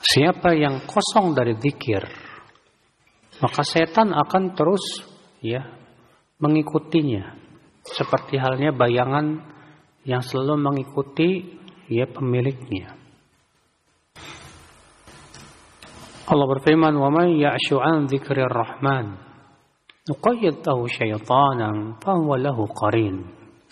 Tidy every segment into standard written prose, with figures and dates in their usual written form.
Siapa yang kosong dari zikir, maka setan akan terus mengikutinya, seperti halnya bayangan yang selalu mengikuti pemiliknya. Allah berfirman, "Wa may ya'shu 'an dzikrir rahman nuqayyid lahu syaitanan fa huwa lahu qarin."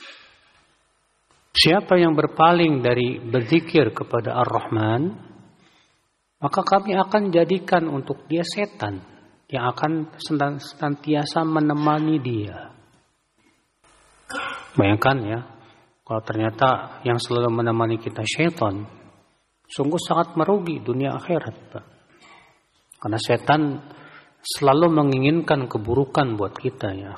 Siapa yang berpaling dari berzikir kepada Ar-Rahman, maka kami akan jadikan untuk dia setan yang akan senantiasa menemani dia. Bayangkan ya, kalau ternyata yang selalu menemani kita syaitan, sungguh sangat merugi dunia akhirat, Pak. Karena setan selalu menginginkan keburukan buat kita, ya.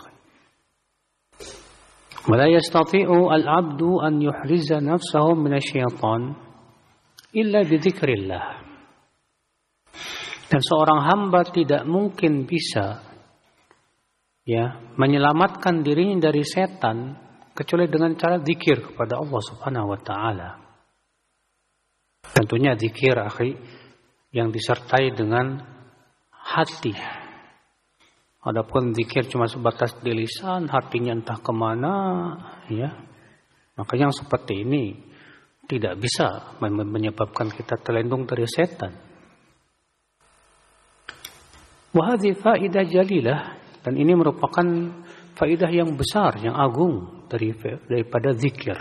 Wala yastati'u al-'abdu an yuhriza nafsahu minasyaitan illa bidzikrillah. Dan seorang hamba tidak mungkin bisa menyelamatkan dirinya dari setan kecuali dengan cara zikir kepada Allah Subhanahu wa taala. Tentunya zikir, akhi, yang disertai dengan hati. Adapun zikir cuma sebatas di lisan, hatinya entah kemana, maka yang seperti ini tidak bisa menyebabkan kita terlindung dari setan. Wa hadhihi faidah jalilah, dan ini merupakan faidah yang besar, yang agung daripada zikir.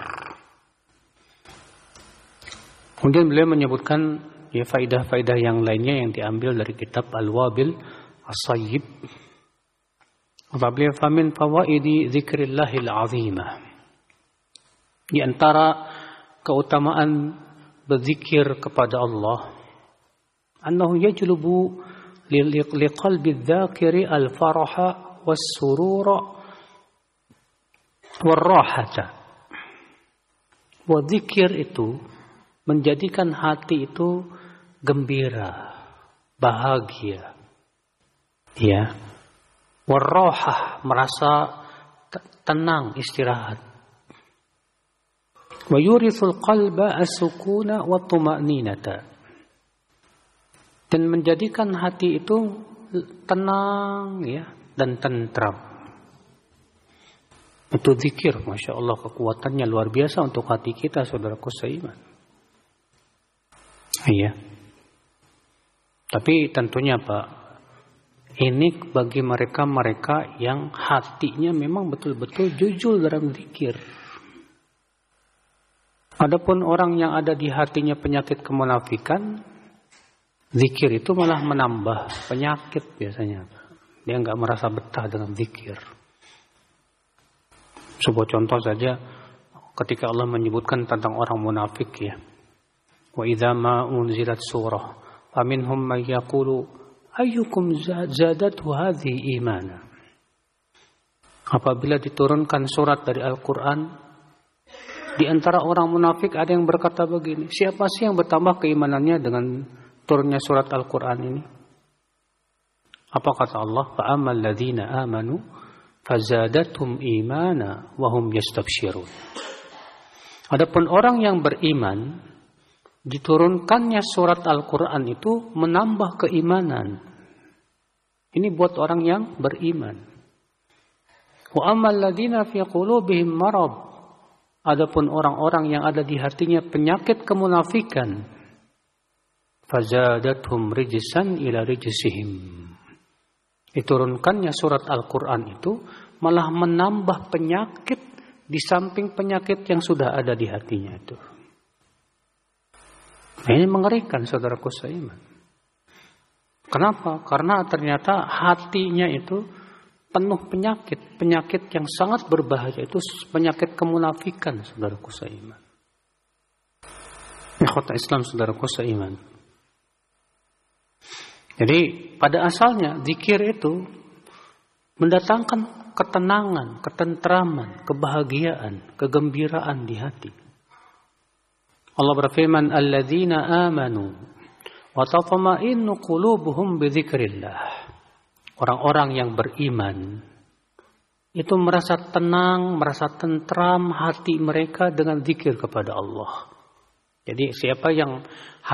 Kemudian beliau menyebutkan faidah-faidah yang lainnya yang diambil dari kitab Al-Wabil As-Sayyib. Beliau famin fawaidi dzikrillahil azimah. Di antara keutamaan berzikir kepada Allah, annahu yajlubu liqalbi dzakiri al-faraha was-surura war-rahata. Wa dzikir itu menjadikan hati itu gembira, bahagia. Warrohah, merasa tenang, istirahat. Wa yurithul qalba as-sukuna wa tuma'ninata. Dan menjadikan hati itu tenang dan tentram. Itu zikir, Masya Allah, kekuatannya luar biasa untuk hati kita, saudaraku seiman. Tapi tentunya, Pak, ini bagi mereka yang hatinya memang betul-betul jujur dalam zikir. Adapun orang yang ada di hatinya penyakit kemunafikan, zikir itu malah menambah penyakit biasanya. Dia nggak merasa betah dengan zikir. Sebuah contoh saja, ketika Allah menyebutkan tentang orang munafik, wa idza ma unzilat surah faminhum may yaqulu ayyukum zadatu hadhihi imana. Apabila diturunkan surat dari Al-Quran, di antara orang munafik ada yang berkata begini, siapa sih yang bertambah keimanannya dengan turunnya surat Al-Quran ini? Apa kata Allah? Fa'ammal ladzina amanu fazadatum imana wa hum yastabshirun. Adapun orang yang beriman, diturunkannya surat Al-Quran itu menambah keimanan. Ini buat orang yang beriman. Wa ammal ladzina fi qulubihim marad. Adapun orang-orang yang ada di hatinya penyakit kemunafikan, fazadathum rijsan ila rijsihim. Diturunkannya surat Al-Quran itu malah menambah penyakit di samping penyakit yang sudah ada di hatinya itu. Ini mengerikan, saudaraku seiman. Kenapa? Karena ternyata hatinya itu penuh penyakit yang sangat berbahaya, itu penyakit kemunafikan, saudaraku seiman. Ikhwata Islam, saudaraku seiman. Jadi pada asalnya zikir itu mendatangkan ketenangan, ketentraman, kebahagiaan, kegembiraan di hati. Allah berfirman, alladzina amanu wa tatma'innu qulubuhum bidzikrillah. Orang-orang yang beriman itu merasa tenang, merasa tentram hati mereka dengan zikir kepada Allah. Jadi siapa yang